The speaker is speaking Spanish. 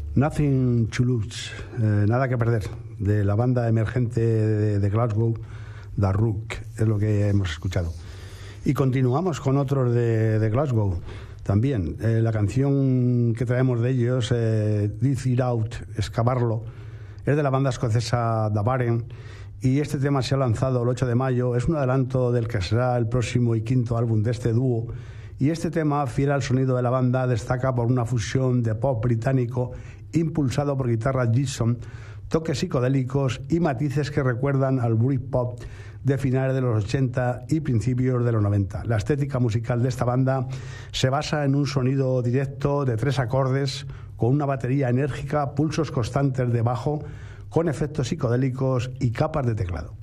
Nothing to Lose, nada que perder, de la banda emergente de Glasgow, The Rook, es lo que hemos escuchado. Y continuamos con otros de Glasgow también. La canción que traemos de ellos, Dig It Out, excavarlo, es de la banda escocesa The Baren, y este tema se ha lanzado el 8 de mayo, es un adelanto del que será el próximo y quinto álbum de este dúo. Y este tema, fiel al sonido de la banda, destaca por una fusión de pop británico impulsado por guitarras Gibson, toques psicodélicos y matices que recuerdan al Britpop de finales de los 80 y principios de los 90. La estética musical de esta banda se basa en un sonido directo de 3 acordes, con una batería enérgica, pulsos constantes de bajo, con efectos psicodélicos y capas de teclado.